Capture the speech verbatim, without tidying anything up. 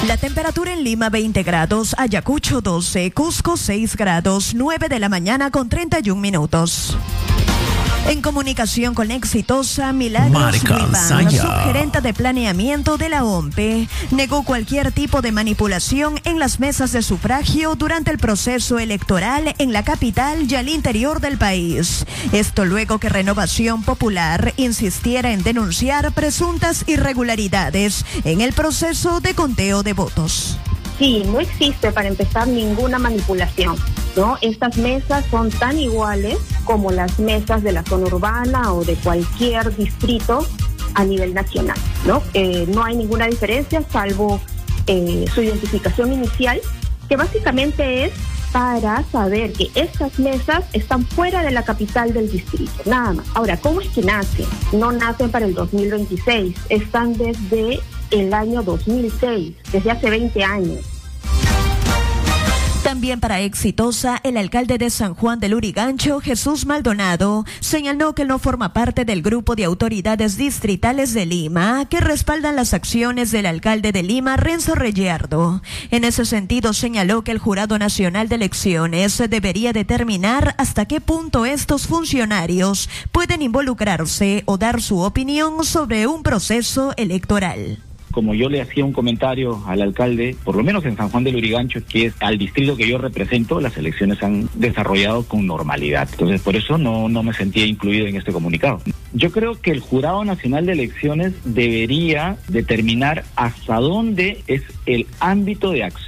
La temperatura en Lima veinte grados, Ayacucho doce, Cusco seis grados, nueve de la mañana con treinta y un minutos. En comunicación con Exitosa, Milagros Wilvan, subgerente de planeamiento de la O M P E, negó cualquier tipo de manipulación en las mesas de sufragio durante el proceso electoral en la capital y al interior del país. Esto luego que Renovación Popular insistiera en denunciar presuntas irregularidades en el proceso de conteo de votos. Sí, no existe para empezar ninguna manipulación, ¿no? Estas mesas son tan iguales como las mesas de la zona urbana o de cualquier distrito a nivel nacional, ¿no? Eh, no hay ninguna diferencia salvo eh, su identificación inicial, que básicamente es para saber que estas mesas están fuera de la capital del distrito, nada más. Ahora, ¿cómo es que nacen? No nacen para el dos mil veintiséis, están desde el año dos mil seis, desde hace veinte años. También para Exitosa, el alcalde de San Juan del Lurigancho, Jesús Maldonado, señaló que no forma parte del grupo de autoridades distritales de Lima que respaldan las acciones del alcalde de Lima, Renzo Reyardo. En ese sentido, señaló que el Jurado Nacional de Elecciones debería determinar hasta qué punto estos funcionarios pueden involucrarse o dar su opinión sobre un proceso electoral. Como yo le hacía un comentario al alcalde, por lo menos en San Juan del Lurigancho, que es al distrito que yo represento, las elecciones han desarrollado con normalidad. Entonces, por eso no, no me sentía incluido en este comunicado. Yo creo que el Jurado Nacional de Elecciones debería determinar hasta dónde es el ámbito de acción